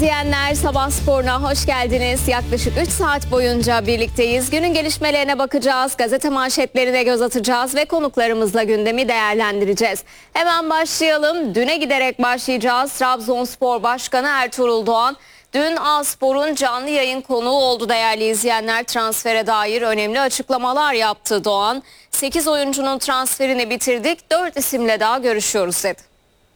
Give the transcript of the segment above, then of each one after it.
izleyenler, Sabah Sporu'na hoş geldiniz. Yaklaşık 3 saat boyunca birlikteyiz. Günün gelişmelerine bakacağız, gazete manşetlerine göz atacağız ve konuklarımızla gündemi değerlendireceğiz. Hemen başlayalım. Düne giderek başlayacağız. Trabzonspor Başkanı Ertuğrul Doğan dün A-Spor'un canlı yayın konuğu oldu değerli izleyenler. Transfere dair önemli açıklamalar yaptı Doğan. 8 oyuncunun transferini bitirdik, 4 isimle daha görüşüyoruz dedi.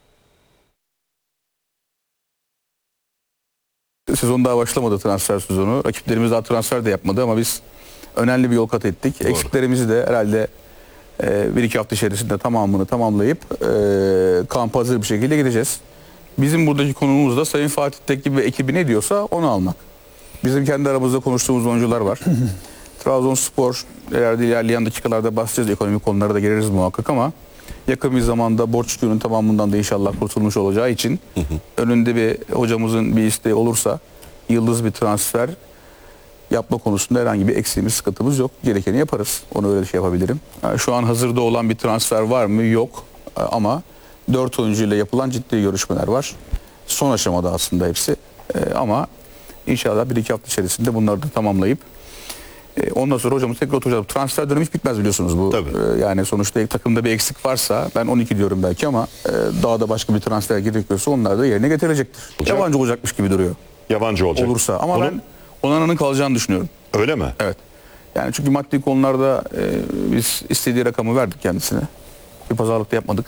Sezon daha başlamadı, transfer sezonu. Rakiplerimiz daha transfer de yapmadı ama biz önemli bir yol kat ettik. Doğru. Eksiklerimizi de herhalde 1-2 hafta içerisinde tamamını tamamlayıp kampa hazır bir şekilde gideceğiz. Bizim buradaki konumuz da Sayın Fatih Tekke ve ekibi ne diyorsa onu almak. Bizim kendi aramızda konuştuğumuz oyuncular var. Trabzonspor ilerleyen dakikalarda bahsedeceğiz. Ekonomik konulara da gireriz muhakkak ama yakın bir zamanda borç yükünün tamamından da inşallah kurtulmuş olacağı için önünde bir hocamızın bir isteği olursa yıldız bir transfer yapma konusunda herhangi bir eksiğimiz, sıkıntımız yok. Gerekeni yaparız. Onu öyle şey yapabilirim. Yani şu an hazırda olan bir transfer var mı? Yok. Ama 4 oyuncuyla yapılan ciddi görüşmeler var. Son aşamada aslında hepsi. Ama inşallah 1-2 hafta içerisinde bunları da tamamlayıp ondan sonra hocamız tekrar oturacak. Transfer dönemi hiç bitmez biliyorsunuz bu. Yani sonuçta takımda bir eksik varsa, ben 12 diyorum belki ama daha da başka bir transfer gerekiyorsa onlar da yerine getirecektir. Yabancı olacakmış gibi duruyor. Yabancı olacak. Olursa ama ben Onana'nın kalacağını düşünüyorum. Öyle mi? Evet. Yani çünkü maddi konularda biz istediği rakamı verdik kendisine. Bir pazarlık da yapmadık.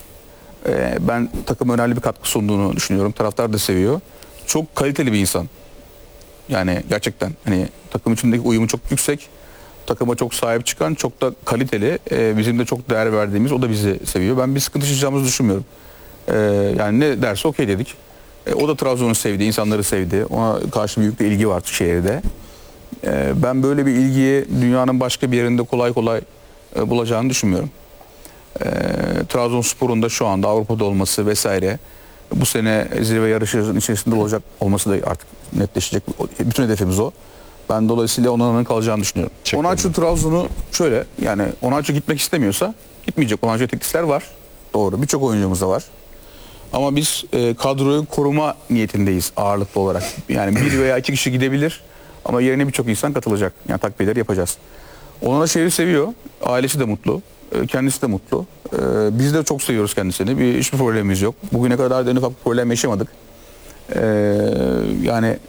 Ben takıma önemli bir katkı sunduğunu düşünüyorum. Taraftar da seviyor. Çok kaliteli bir insan. Yani gerçekten hani takım içindeki uyumu çok yüksek. Takıma çok sahip çıkan, çok da kaliteli. Bizim de çok değer verdiğimiz, o da bizi seviyor. Ben bir sıkıntı yaşayacağımızı düşünmüyorum. Yani ne derse okey dedik. O da Trabzon'u sevdi, insanları sevdi. Ona karşı büyük bir ilgi var şehirde. Ben böyle bir ilgiyi dünyanın başka bir yerinde kolay kolay bulacağını düşünmüyorum. Trabzonspor'un da şu anda Avrupa'da olması vesaire, bu sene zirve yarışının içerisinde olacak olması da artık netleşecek. Bütün hedefimiz o. Ben dolayısıyla Onana'nın kalacağını düşünüyorum. Onaçu Trabzon'u şöyle, yani Onaçu gitmek istemiyorsa gitmeyecek. Onaçu teklifler var. Doğru. Birçok oyuncumuz da var. Ama biz kadroyu koruma niyetindeyiz ağırlıklı olarak. Yani 1 veya 2 kişi gidebilir ama yerine birçok insan katılacak. Yani takviyeler yapacağız. Onana şehri seviyor. Ailesi de mutlu. Kendisi de mutlu. Biz de çok seviyoruz kendisini. Hiçbir problemimiz yok. Bugüne kadar da en ufak bir problem yaşamadık. Yani